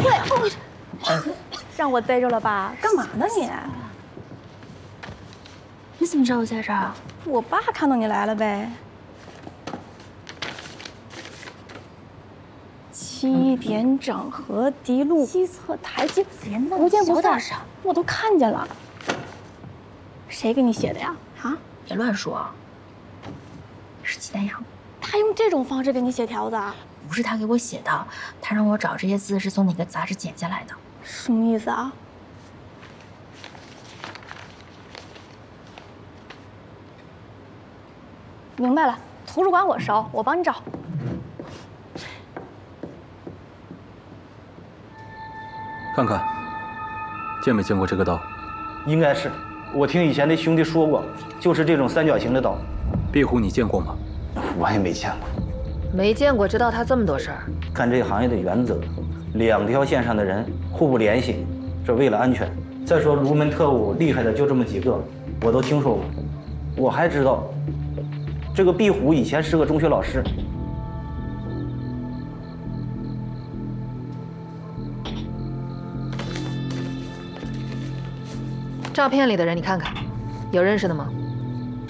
让我逮着了吧？干嘛呢你？ 你怎么知道我在这儿啊？ 我爸看到你来了呗。7点整合迪路西侧台阶，无坚不摧，我都看见了。谁给你写的呀？啊？ 别乱说啊！是季丹阳， 他用这种方式给你写条子啊？ 不是他给我写的，他让我找这些字是从哪个杂志剪下来的。 什么意思啊？明白了，图书馆我熟，我帮你找。 看看，见没见过这个刀？ 应该是，我听以前的兄弟说过，就是这种三角形的刀。 壁虎你见过吗？ 我也没见过。 没见过，知道他这么多事儿。 看这个行业的原则，2条线上的人互不联系，这为了安全。再说卢门特务厉害的就这么几个，我都听说过。我还知道，这个壁虎以前是个中学老师。 照片里的人你看看，有认识的吗？